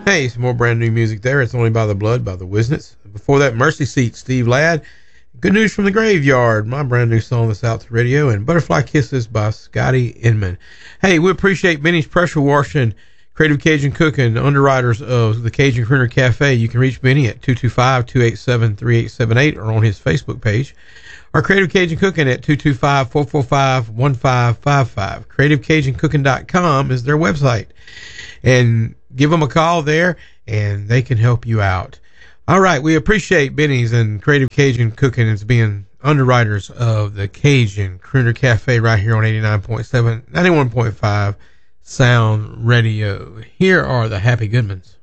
Hey, some more brand new music there. It's Only by the Blood by the Wisnets. Before that, Mercy Seat, Steve Ladd. Good News from the Graveyard, my brand new song that's out to radio, and Butterfly Kisses by Scotty Inman. Hey, we appreciate Benny's Pressure Washing, Creative Cajun Cooking, underwriters of the Cajun Crooner Cafe. You can reach Benny at 225-287-3878 or on his Facebook page. Our Creative Cajun Cooking at 225-445-1555. CreativeCajunCooking.com is their website. And give them a call there, and they can help you out. All right, we appreciate Benny's and Creative Cajun Cooking as being underwriters of the Cajun Crooner Cafe right here on 89.7, 91.5 Sound Radio. Here are the Happy Goodmans.